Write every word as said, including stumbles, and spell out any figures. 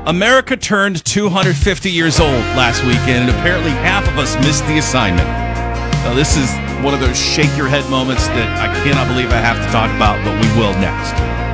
America turned two hundred fifty years old last weekend, and apparently half of us missed the assignment. Now, this is one of those shake-your-head moments that I cannot believe I have to talk about, but we will next.